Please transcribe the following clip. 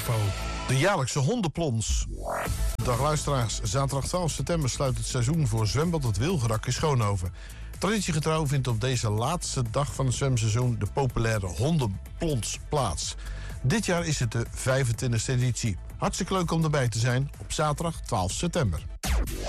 Info. De jaarlijkse hondenplons. Dag luisteraars, zaterdag 12 september sluit het seizoen voor zwembad Het Wilgerak in Schoonhoven. Traditiegetrouw vindt op deze laatste dag van het zwemseizoen de populaire hondenplons plaats. Dit jaar is het de 25e editie. Hartstikke leuk om erbij te zijn op zaterdag 12 september.